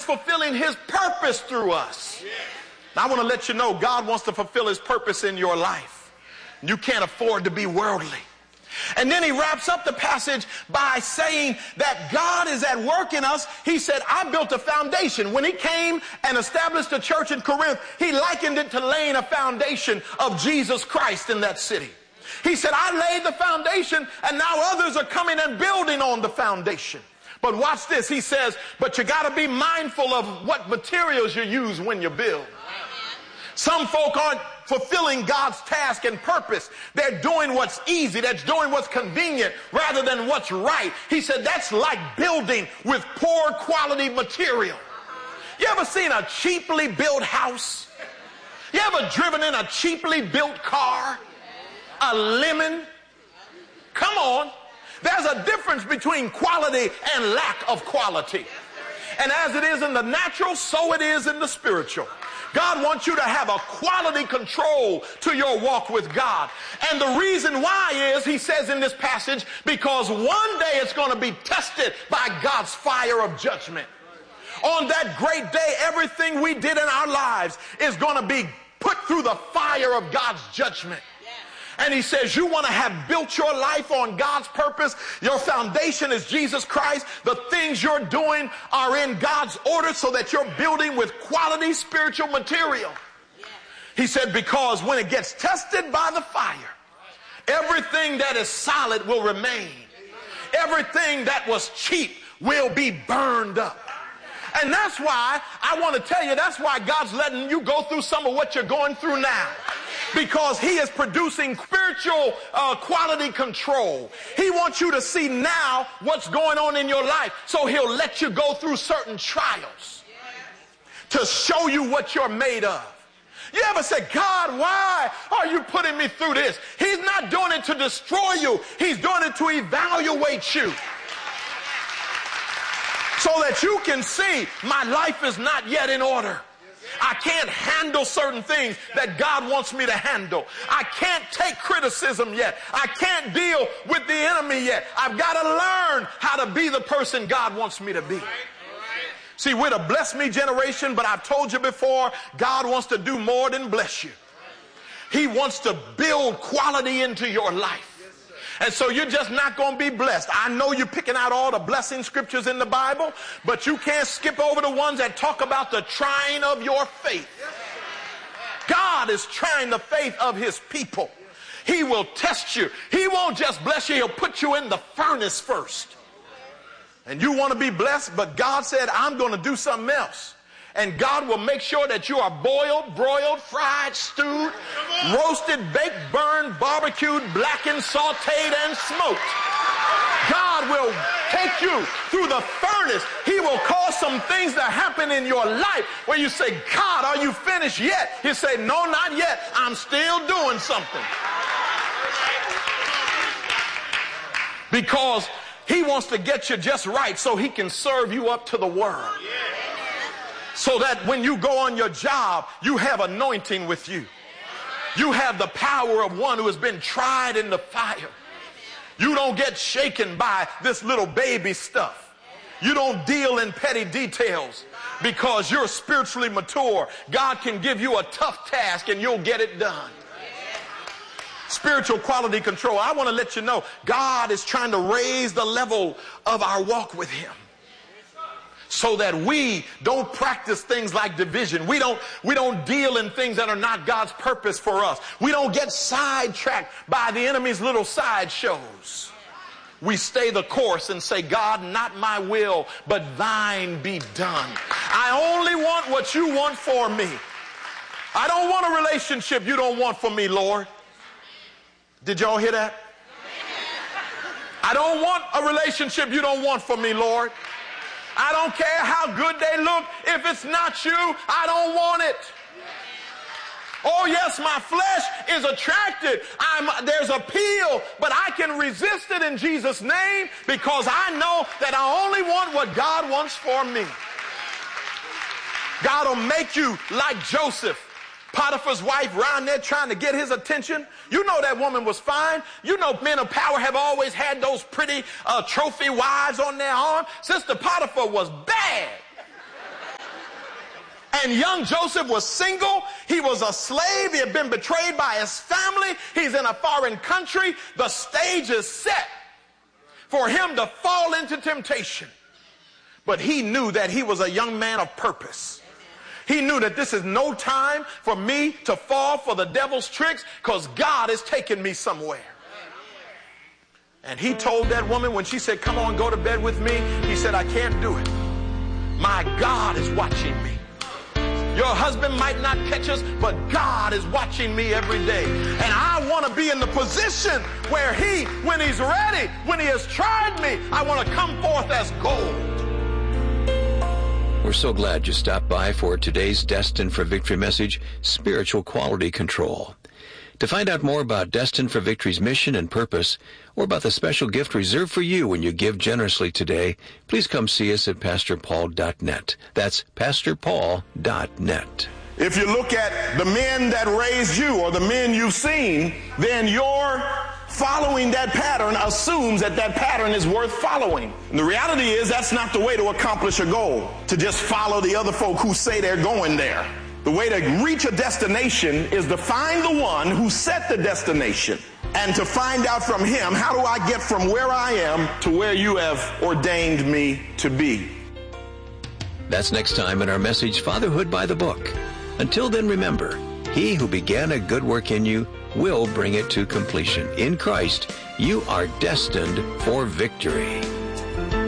fulfilling his purpose through us. Now, I want to let you know God wants to fulfill his purpose in your life. You can't afford to be worldly. And then he wraps up the passage by saying that God is at work in us. He said, I built a foundation. When he came and established a church in Corinth, he likened it to laying a foundation of Jesus Christ in that city. He said, I laid the foundation and now others are coming and building on the foundation. But watch this. He says, but you got to be mindful of what materials you use when you build. Some folk aren't fulfilling God's task and purpose. They're doing what's easy. They're doing what's convenient rather than what's right. He said that's like building with poor quality material. You ever seen a cheaply built house? You ever driven in a cheaply built car? A lemon? Come on. There's a difference between quality and lack of quality. And as it is in the natural, so it is in the spiritual. God wants you to have a quality control to your walk with God. And the reason why is, he says in this passage, because one day it's going to be tested by God's fire of judgment. On that great day, everything we did in our lives is going to be put through the fire of God's judgment. And he says, you want to have built your life on God's purpose. Your foundation is Jesus Christ. The things you're doing are in God's order so that you're building with quality spiritual material. He said, because when it gets tested by the fire, everything that is solid will remain. Everything that was cheap will be burned up. And that's why I want to tell you, that's why God's letting you go through some of what you're going through now. Because he is producing spiritual quality control. He wants you to see now what's going on in your life. So he'll let you go through certain trials to show you what you're made of. You ever say, God, why are you putting me through this? He's not doing it to destroy you. He's doing it to evaluate you. So that you can see my life is not yet in order. I can't handle certain things that God wants me to handle. I can't take criticism yet. I can't deal with the enemy yet. I've got to learn how to be the person God wants me to be. See, we're the bless me generation, but I've told you before, God wants to do more than bless you. He wants to build quality into your life. And so you're just not going to be blessed. I know you're picking out all the blessing scriptures in the Bible, but you can't skip over the ones that talk about the trying of your faith. God is trying the faith of his people. He will test you. He won't just bless you. He'll put you in the furnace first. And you want to be blessed, but God said, I'm going to do something else. And God will make sure that you are boiled, broiled, fried, stewed, roasted, baked, burned, barbecued, blackened, sauteed, and smoked. God will take you through the furnace. He will cause some things to happen in your life where you say, God, are you finished yet? He'll say, no, not yet. I'm still doing something. Because he wants to get you just right so he can serve you up to the world. So that when you go on your job, you have anointing with you. You have the power of one who has been tried in the fire. You don't get shaken by this little baby stuff. You don't deal in petty details because you're spiritually mature. God can give you a tough task and you'll get it done. Spiritual quality control. I want to let you know God is trying to raise the level of our walk with him. So that we don't practice things like division. We don't deal in things that are not God's purpose for us. We don't get sidetracked by the enemy's little sideshows. We stay the course and say, God, not my will, but thine be done. I only want what you want for me. I don't want a relationship you don't want for me, Lord. Did y'all hear that? I don't want a relationship you don't want for me, Lord. I don't care how good they look. If it's not you, I don't want it. Oh, yes, my flesh is attracted. There's appeal, but I can resist it in Jesus' name because I know that I only want what God wants for me. God will make you like Joseph, Potiphar's wife, around there trying to get his attention. You know that woman was fine. You know men of power have always had those pretty trophy wives on their arm. Sister Potiphar was bad. And young Joseph was single. He was a slave. He had been betrayed by his family. He's in a foreign country. The stage is set for him to fall into temptation. But he knew that he was a young man of purpose. He knew that this is no time for me to fall for the devil's tricks, because God is taking me somewhere. And he told that woman when she said, come on, go to bed with me, he said, I can't do it. My God is watching me. Your husband might not catch us, but God is watching me every day. And I want to be in the position where he, when he's ready, when he has tried me, I want to come forth as gold. We're so glad you stopped by for today's Destined for Victory message, Spiritual Quality Control. To find out more about Destined for Victory's mission and purpose, or about the special gift reserved for you when you give generously today, please come see us at PastorPaul.net. That's PastorPaul.net. If you look at the men that raised you, or the men you've seen, then your following that pattern assumes that that pattern is worth following. And the reality is that's not the way to accomplish a goal, to just follow the other folk who say they're going there. The way to reach a destination is to find the one who set the destination and to find out from him, how do I get from where I am to where you have ordained me to be? That's next time in our message, Fatherhood by the Book. Until then, remember, he who began a good work in you will bring it to completion. In Christ, you are destined for victory.